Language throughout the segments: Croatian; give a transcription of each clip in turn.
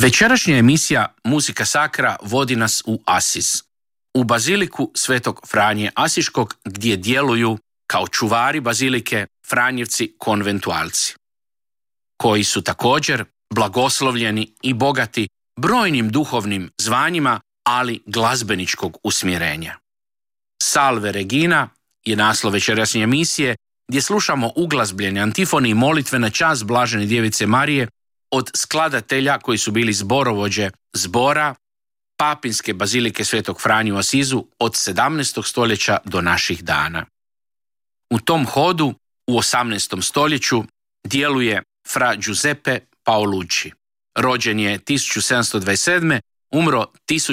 Večerašnja emisija Muzika Sakra vodi nas u Asiz, u baziliku Svetog Franje Asiškog, gdje djeluju kao čuvari bazilike Franjevci konventualci, koji su također blagoslovljeni i bogati brojnim duhovnim zvanjima, ali glazbeničkog usmjerenja. Salve Regina je naslov večerašnje emisije, gdje slušamo uglazbljene antifone i molitve na čast Blažene Djevice Marije od skladatelja koji su bili zborovođe zbora Papinske bazilike Svetog Franje u Asizu od 17. stoljeća do naših dana. U tom hodu u 18. stoljeću djeluje fra Giuseppe Paolucci. Rođen je 1727. umro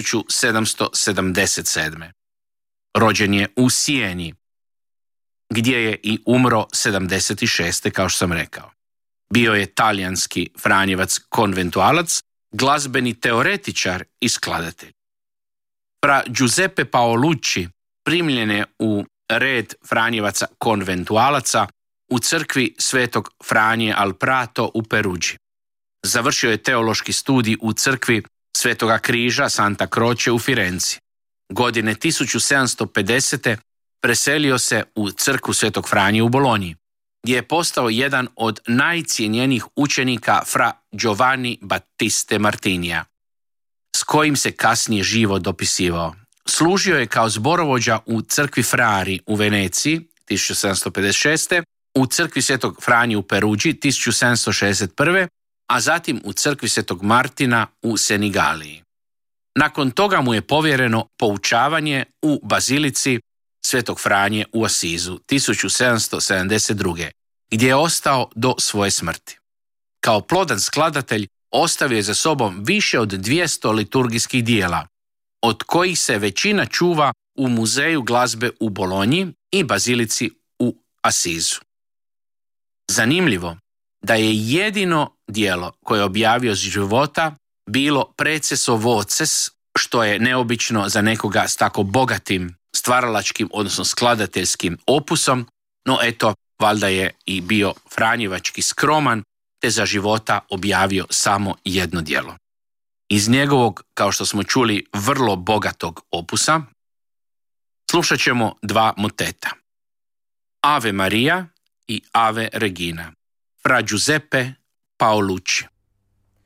1777. Rođen je u Sijeni, gdje je i umro 76. kao što sam rekao. Bio je talijanski franjevac konventualac, glazbeni teoretičar i skladatelj. Fra Giuseppe Paolucci primljen je u red franjevaca konventualaca u crkvi Svetog Franje al Prato u Peruggi. Završio je teološki studij u crkvi Svetoga križa Santa Croce u Firenci. Godine 1750. preselio se u crkvu Svetog Franje u Bolonji, gdje je postao jedan od najcijenjenijih učenika fra Giovanni Battiste Martinija, s kojim se kasnije živo dopisivao. Služio je kao zborovođa u crkvi Frari u Veneciji 1756. u crkvi Svetog Franje u Peruggi 1761. a zatim u crkvi Svetog Martina u Senigaliji. Nakon toga mu je povjereno poučavanje u bazilici Svetog Franje u Asizu 1772. gdje je ostao do svoje smrti. Kao plodan skladatelj ostavio je za sobom više od 200 liturgijskih dijela, od kojih se većina čuva u Muzeju glazbe u Bolonji i bazilici u Asizu. Zanimljivo da je jedino dijelo koje je objavio iz života bilo Preceso Voces, što je neobično za nekoga s tako bogatim stvaralačkim, odnosno skladateljskim opusom, no eto, valjda je i bio franjevački skroman, te za života objavio samo jedno djelo. Iz njegovog, kao što smo čuli, vrlo bogatog opusa, slušat ćemo dva moteta. Ave Maria i Ave Regina, fra Giuseppe Paolucci.